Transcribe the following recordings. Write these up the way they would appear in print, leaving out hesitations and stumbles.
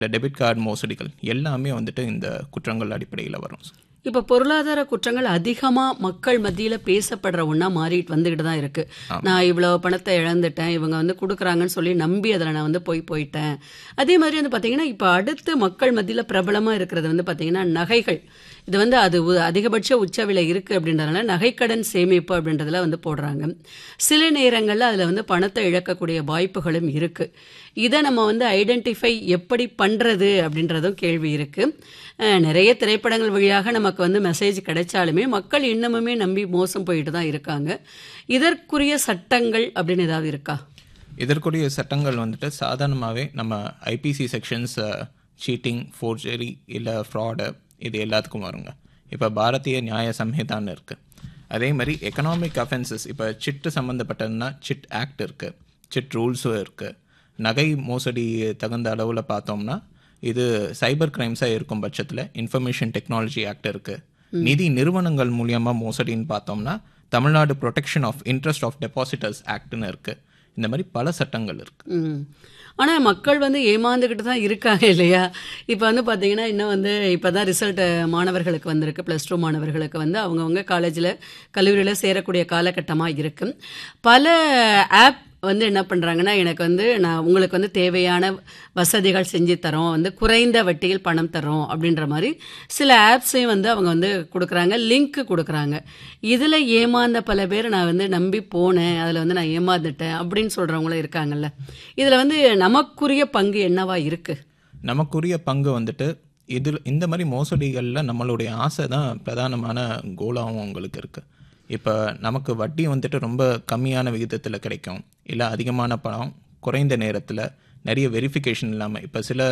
Debit card மோசடிகள் எல்லாமே வந்துட்டு இந்த குற்றங்கள் அடிப்படையில் வரும். இப்போ பொருளாதார குற்றங்கள் அதிகமாக மக்கள் மத்தியில் பேசப்படுற ஒன்றா மாறிட்டு வந்துக்கிட்டு தான் இருக்குது. நான் இவ்வளோ பணத்தை இழந்துட்டேன், இவங்க வந்து கொடுக்குறாங்கன்னு சொல்லி நம்பி அதில் நான் வந்து போயிட்டேன். அதே மாதிரி வந்து பார்த்திங்கன்னா இப்போ அடுத்து மக்கள் மத்தியில் பிரபலமாக இருக்கிறது வந்து பார்த்திங்கன்னா நகைகள். இது வந்து அது அதிகபட்ச உச்ச விலை இருக்குது அப்படின்றதுனால நகைக்கடன் சேமிப்பு அப்படின்றதுல வந்து போடுறாங்க. சில நேரங்களில் அதில் வந்து பணத்தை இழக்கக்கூடிய வாய்ப்புகளும் இருக்குது. இதை நம்ம வந்து ஐடென்டிஃபை எப்படி பண்ணுறது அப்படின்றதும் கேள்வி இருக்குது. நிறைய திரைப்படங்கள் வழியாக நமக்கு வந்து மெசேஜ் கிடைச்சாலுமே மக்கள் இன்னமுமே நம்பி மோசம் போயிட்டு தான் இருக்காங்க. இதற்குரிய சட்டங்கள் அப்படின்னு ஏதாவது இருக்கா? இதற்குரிய சட்டங்கள் வந்துட்டு சாதாரணமாகவே நம்ம ஐபிசி செக்ஷன்ஸ் சீட்டிங், ஃபோர்ஜரி இல்லை ஃப்ராடு இது எல்லாத்துக்கும் வருங்க. இப்போ பாரதிய நியாய சம்ஹிதான்னு இருக்குது. அதே மாதிரி எக்கனாமிக் அஃபென்சஸ், இப்போ சிட்டு சம்மந்தப்பட்டதுன்னா சிட் ஆக்ட் இருக்குது, சிட் ரூல்ஸும் இருக்குது. நகை மோசடி தகுந்த அளவில் பார்த்தோம்னா இது சைபர் கிரைம்ஸாக இருக்கும் பட்சத்தில் இன்ஃபர்மேஷன் டெக்னாலஜி ஆக்ட் இருக்குது. நிதி நிறுவனங்கள் மூலியமாக மோசடின்னு பார்த்தோம்னா Tamil Nadu protection of interest of depositors ஆக்ட்னு இருக்குது. இந்த மாதிரி பல சட்டங்கள் இருக்குது. ஆனால் மக்கள் வந்து ஏமாந்துக்கிட்டு தான் இருக்காங்க இல்லையா? இப்போ வந்து பார்த்திங்கன்னா இன்னும் வந்து இப்போ தான் ரிசல்ட் மாணவர்களுக்கு வந்திருக்கு. +2 மாணவர்களுக்கு வந்து அவங்கவுங்க காலேஜில் கல்லூரியில் சேரக்கூடிய காலகட்டமாக இருக்குது. பல ஆப் வந்து என்ன பண்ணுறாங்கன்னா, எனக்கு வந்து நான் உங்களுக்கு வந்து தேவையான வசதிகள் செஞ்சு தரோம், வந்து குறைந்த வட்டியில் பணம் தரோம் அப்படின்ற மாதிரி சில ஆப்ஸையும் வந்து அவங்க வந்து கொடுக்குறாங்க, லிங்க் கொடுக்குறாங்க. இதில் ஏமாந்த பல பேர் நான் வந்து நம்பி போனேன், அதில் வந்து நான் ஏமாந்துட்டேன் அப்படின்னு சொல்கிறவங்களும் இருக்காங்கல்ல. இதில் வந்து நமக்குரிய பங்கு என்னவா இருக்குது? நமக்குரிய பங்கு வந்துட்டு இந்த மாதிரி மோசடிகளில் நம்மளுடைய ஆசை தான் பிரதானமான கோலாகவும் உங்களுக்கு இருக்குது. இப்போ நமக்கு வட்டி வந்துட்டு ரொம்ப கம்மியான விகிதத்தில் கிடைக்கும், இல்லை அதிகமான பணம் குறைந்த நேரத்தில் நிறைய வெரிஃபிகேஷன் இல்லாமல். இப்போ சில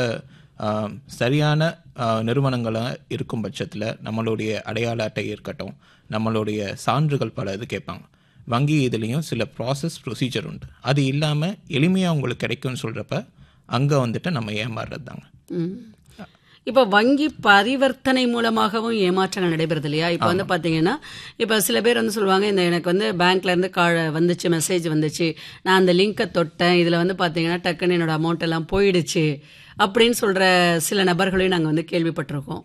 சரியான நிறுவனங்களாக இருக்கும் பட்சத்தில் நம்மளுடைய அடையாள அட்டை இருக்கட்டும், நம்மளுடைய சான்றுகள் பல இது கேட்பாங்க. வங்கி இதுலேயும் சில ப்ரொசீஜர் உண்டு. அது இல்லாமல் எளிமையாக உங்களுக்கு கிடைக்கும்னு சொல்கிறப்ப அங்கே வந்துட்டு நம்ம ஏமாறுறது தாங்க. இப்போ வங்கி பரிவர்த்தனை மூலமாகவும் ஏமாற்றங்கள் நடைபெறுது இல்லையா? இப்போ வந்து பார்த்தீங்கன்னா இப்போ சில பேர் வந்து சொல்லுவாங்க, இந்த எனக்கு வந்து பேங்க்லேருந்து வந்துச்சு, மெசேஜ் வந்துச்சு, நான் அந்த லிங்கை தொட்டேன், இதில் வந்து பார்த்தீங்கன்னா டக்குன்னு என்னோட அமௌண்ட் எல்லாம் போயிடுச்சு அப்படின்னு சொல்கிற சில நபர்களையும் நாங்கள் வந்து கேள்விப்பட்டிருக்கோம்.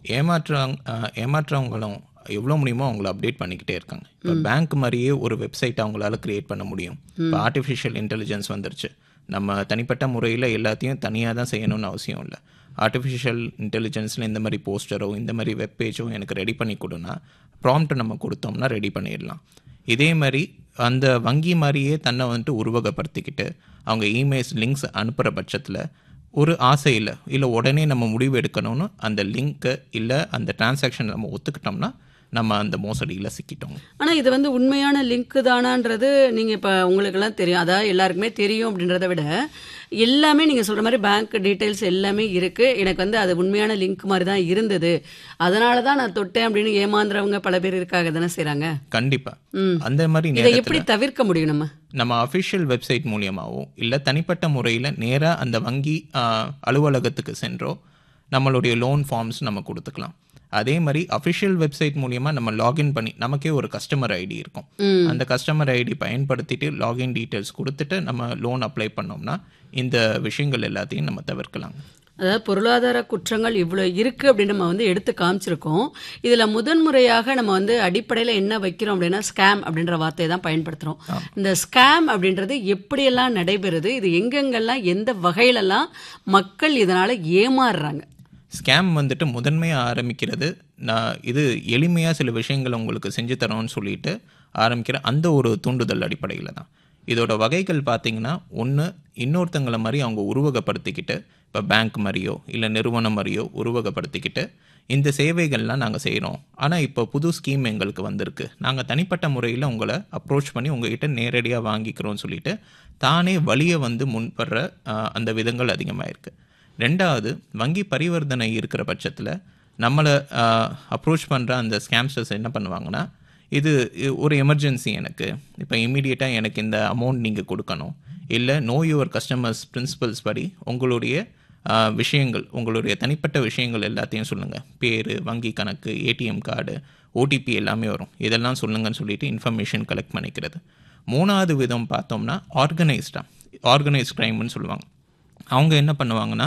ஏமாற்றவங்களும் எவ்வளோ முடியுமோ அவங்கள அப்டேட் பண்ணிக்கிட்டே இருக்காங்க. இப்போ பேங்க் மாதிரியே ஒரு வெப்சைட் அவங்களால க்ரியேட் பண்ண முடியும். இப்போ ஆர்டிஃபிஷியல் இன்டெலிஜென்ஸ் வந்துருச்சு. நம்ம தனிப்பட்ட முறையில் எல்லாத்தையும் தனியாக தான் செய்யணும்னு அவசியம் இல்லை. ஆர்டிஃபிஷியல் இன்டெலிஜென்ஸில் இந்த மாதிரி போஸ்டரோ இந்த மாதிரி வெப் பேஜோ எனக்கு ரெடி பண்ணி கொடுனா ப்ராம்ப்ட் நம்ம கொடுத்தோம்னா ரெடி பண்ணிடலாம். இதே மாதிரி அந்த வங்கி மாதிரியே தன்னை வந்துட்டு உருவகப்படுத்திக்கிட்டு அவங்க இமெயில்ஸ் லிங்க்ஸ் அனுப்புகிற பட்சத்தில் ஒரு ஆசை இல்லை உடனே நம்ம முடிவு எடுக்கணும்னு அந்த லிங்க்கு இல்லை அந்த டிரான்சாக்ஷன் நம்ம ஒத்துக்கிட்டோம்னா நம்ம அந்த மோசடியில் சிக்கிட்டோம். ஆனால் இது வந்து உண்மையான லிங்க்கு தானான்றது நீங்கள் இப்போ உங்களுக்கெல்லாம் தெரியும், அதாவது எல்லாருக்குமே தெரியும் அப்படின்றத விட எல்லாமே நீங்கள் சொல்கிற மாதிரி பேங்க் டீட்டெயில்ஸ் எல்லாமே இருக்குது. எனக்கு வந்து அது உண்மையான லிங்க் மாதிரி தான் இருந்தது, அதனால தான் நான் தொட்டேன் அப்படின்னு ஏமாந்துறவங்க பல பேர் இருக்காங்க தானே செய்கிறாங்க. கண்டிப்பாக அந்த மாதிரி இதை எப்படி தவிர்க்க முடியும்? நம்ம அஃபிஷியல் வெப்சைட் மூலியமாகவோ இல்லை தனிப்பட்ட முறையில் நேராக அந்த வங்கி அலுவலகத்துக்கு சென்றோ நம்மளுடைய லோன் ஃபார்ம்ஸ் நம்ம கொடுத்துக்கலாம். அதே மாதிரி அஃபிஷியல் வெப்சைட் மூலியமாக நம்ம லாகின் பண்ணி நமக்கே ஒரு கஸ்டமர் ஐடி இருக்கும், அந்த கஸ்டமர் ஐடி பயன்படுத்திட்டு லாகின் டீட்டெயில்ஸ் கொடுத்துட்டு நம்ம லோன் அப்ளை பண்ணோம்னா இந்த விஷயங்கள் எல்லாத்தையும் நம்ம தவிர்க்கலாம். அதாவது பொருளாதார குற்றங்கள் இவ்வளோ இருக்குது அப்படின்னு நம்ம வந்து எடுத்து காமிச்சிருக்கோம். இதில் முதன்முறையாக நம்ம வந்து அடிப்படையில் என்ன வைக்கிறோம் அப்படின்னா ஸ்கேம் அப்படின்ற வார்த்தையை தான் பயன்படுத்துகிறோம். இந்த ஸ்கேம் அப்படின்றது எப்படியெல்லாம் நடைபெறுது, இது எங்கெங்கெல்லாம் எந்த வகையிலெல்லாம் மக்கள் இதனால் ஏமாறுறாங்க? ஸ்கேம் வந்துட்டு முதன்மையாக ஆரம்பிக்கிறது இது எளிமையாக சில விஷயங்களை உங்களுக்கு செஞ்சு தரோன்னு சொல்லிட்டு ஆரம்பிக்கிற அந்த ஒரு தூண்டுதல் அடிப்படையில் தான். இதோட வகைகள் பார்த்திங்கன்னா, ஒன்று இன்னொருத்தங்களை மாதிரி அவங்க உருவகப்படுத்திக்கிட்டு, இப்போ பேங்க் மாதிரியோ இல்லை நிறுவனம் மாதிரியோ உருவகப்படுத்திக்கிட்டு இந்த சேவைகள்லாம் நாங்கள் செய்கிறோம், ஆனால் இப்போ புது ஸ்கீம் எங்களுக்கு வந்திருக்கு, நாங்கள் தனிப்பட்ட முறையில் உங்களை அப்ரோச் பண்ணி உங்கள்கிட்ட நேரடியாக வாங்கிக்கிறோன்னு சொல்லிட்டு தானே வழியை வந்து முன்படுற அந்த விதங்கள் அதிகமாக இருக்குது. ரெண்டாவது, வங்கி பரிவர்த்தனை இருக்கிற பட்சத்தில் நம்மளை அப்ரோச் பண்ணுற அந்த ஸ்கேம்ஸ்டர்ஸ் என்ன பண்ணுவாங்கன்னா, இது ஒரு எமர்ஜென்சி, எனக்கு இப்போ இம்மீடியட்டாக எனக்கு இந்த அமௌண்ட் நீங்கள் கொடுக்கணும், இல்லை நோ யுவர் கஸ்டமர்ஸ் பிரின்சிபல்ஸ் படி உங்களுடைய விஷயங்கள், உங்களுடைய தனிப்பட்ட விஷயங்கள் எல்லாத்தையும் சொல்லுங்கள், பேர், வங்கி கணக்கு, ஏடிஎம் கார்டு, ஓடிபி எல்லாமே வரும், இதெல்லாம் சொல்லுங்கன்னு சொல்லிட்டு இன்ஃபர்மேஷன் கலெக்ட் பண்ணிக்கிறது. மூணாவது விதம் பார்த்தோம்னா ஆர்கனைஸ்ட் க்ரைம்னு சொல்லுவாங்க. அவங்க என்ன பண்ணுவாங்கன்னா,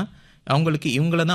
அவங்களுக்கு இவங்கள தான்